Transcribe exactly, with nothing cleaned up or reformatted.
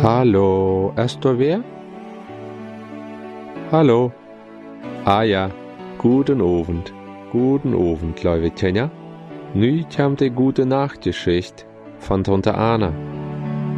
Hallo, est du wer? Hallo. Ah ja, guten Abend, guten Abend, liebe Tanja. Nu kommt die gute Nachtgeschichte von Tante Anna.